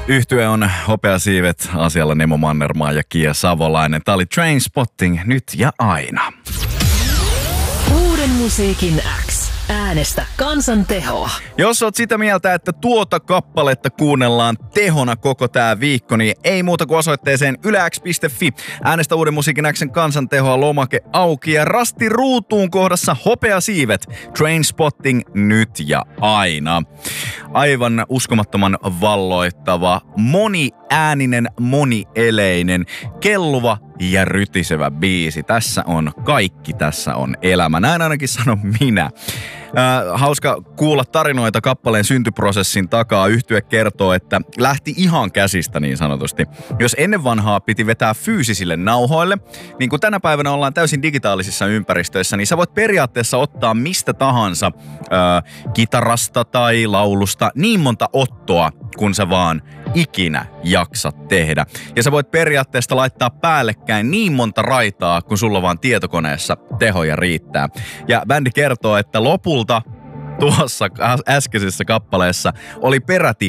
Yhtye on Hopeasiivet, asialla Nemo Mannermaa ja Kia Savolainen. Tää oli Trainspotting, nyt ja aina. Uuden musiikin X. Äänestä kansan tehoa. Jos oot sitä mieltä, että tuota kappaletta kuunnellaan tehona koko tää viikko, niin ei muuta kuin osoitteeseen ylex.fi. Äänestä Uuden musiikin X:n kansan tehoa lomake auki ja rasti ruutuun kohdassa Hopeasiivet. Trainspotting, nyt ja aina. Aivan uskomattoman valloittava, moniääninen, monieleinen, kelluva ja rytisevä biisi. Tässä on kaikki, tässä on elämä. Näin ainakin sanon minä. Hauska kuulla tarinoita kappaleen syntyprosessin takaa. Yhtye kertoo, että lähti ihan käsistä niin sanotusti. Jos ennen vanhaa piti vetää fyysisille nauhoille, niin kun tänä päivänä ollaan täysin digitaalisissa ympäristöissä, niin sä voit periaatteessa ottaa mistä tahansa kitarasta tai laulusta niin monta ottoa, kun sä vaan ikinä jaksat tehdä. Ja sä voit periaatteessa laittaa päällekkäin niin monta raitaa, kun sulla vaan tietokoneessa tehoja riittää. Ja bändi kertoo, että lopulta tuossa äskeisessä kappaleessa oli peräti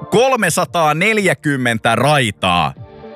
340 raitaa.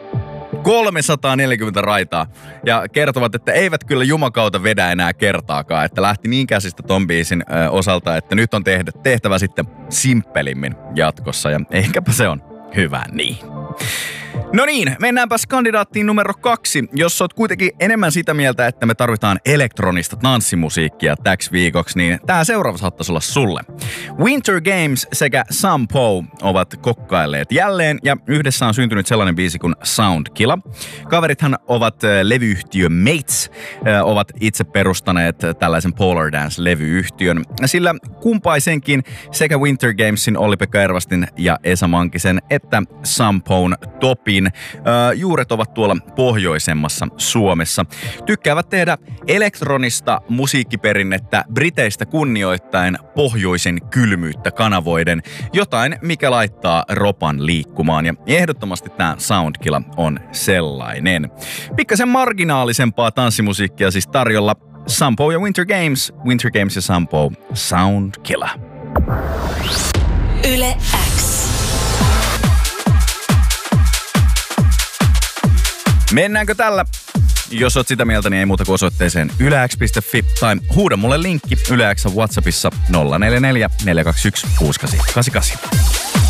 340 raitaa. Ja kertovat, että eivät kyllä jumakauta vedä enää kertaakaan. Että lähti niin käsistä ton biisin osalta, että nyt on tehtävä sitten simppelimmin jatkossa. Ja ehkäpä se on hyvä niin. No niin, mennäänpäs kandidaattiin numero 2. Jos oot kuitenkin enemmän sitä mieltä, että me tarvitaan elektronista tanssimusiikkia täksi viikoksi, niin tää seuraava saattaisi olla sulle. Winter Games sekä Sampo ovat kokkailleet jälleen ja yhdessä on syntynyt sellainen biisi kuin Soundkilla. Kaverithan ovat levyyhtiö Mates, ovat itse perustaneet tällaisen Polar Dance-levyyhtiön, sillä kumpaisenkin sekä Winter Gamesin Olli-Pekka Ervastin ja Esa Mankisen että Sampon Topin juuret ovat tuolla pohjoisemmassa Suomessa. Tykkäävät tehdä elektronista musiikkiperinnettä Briteistä kunnioittaen pohjoisen kylmyyttä kanavoiden. Jotain, mikä laittaa ropan liikkumaan. Ja ehdottomasti tämä Soundkilla on sellainen. Pikkasen marginaalisempaa tanssimusiikkia siis tarjolla. Sampo ja Winter Games ja Sampo, Soundkilla. Yle X. Mennäänkö tällä? Jos oot sitä mieltä, niin ei muuta kuin osoitteeseen ylex.fi tai huuda mulle linkki Yle X:n WhatsAppissa 044 421 6888.